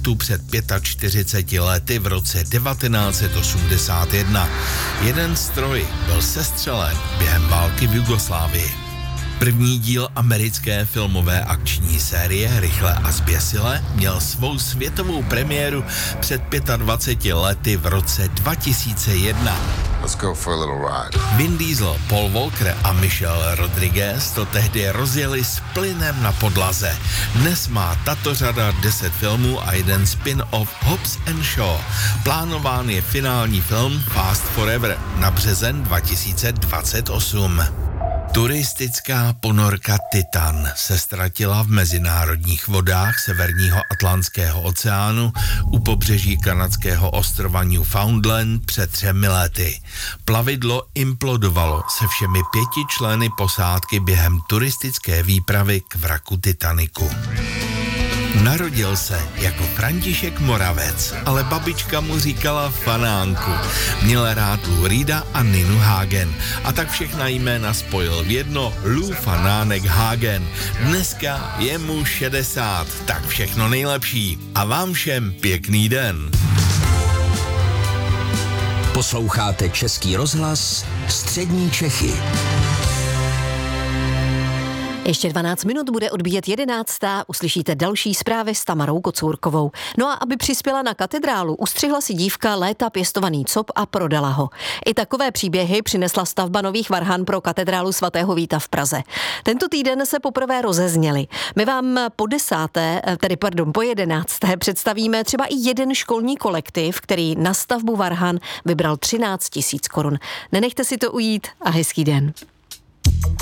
naftu před 45 lety v roce 1981. Jeden stroj byl sestřelen během války v Jugoslávii. První díl americké filmové akční série Rychle a zběsile měl svou světovou premiéru před 25 lety v roce 2001. Let's go for a little ride. Vin Diesel, Paul Walker a Michelle Rodriguez to tehdy rozjeli s plynem na podlaze. Dnes má tato řada 10 filmů a jeden spin-off Hobbs & Shaw. Plánován je finální film Fast Forever na březen 2028. Turistická ponorka Titan se ztratila v mezinárodních vodách severního Atlantského oceánu u pobřeží kanadského ostrova Newfoundland před 3 lety. Plavidlo implodovalo se všemi 5 členy posádky během turistické výpravy k vraku Titaniku. Narodil se jako František Moravec, ale babička mu říkala Fanánku. Měl rád Lou Reeda a Ninu Hagen a tak všechna jména spojil v jedno Lou Fanánek Hagen. Dneska je mu 60, tak všechno nejlepší a vám všem pěkný den. Posloucháte Český rozhlas Střední Čechy. Ještě 12 minut bude odbíjet 11. Uslyšíte další zprávy s Tamarou Kocourkovou. No a aby přispěla na katedrálu, ustřihla si dívka léta pěstovaný cop a prodala ho. I takové příběhy přinesla stavba nových varhan pro katedrálu svatého Víta v Praze. Tento týden se poprvé rozezněly. My vám po 11. představíme třeba i jeden školní kolektiv, který na stavbu varhan vybral 13 000 korun. Nenechte si to ujít a hezký den.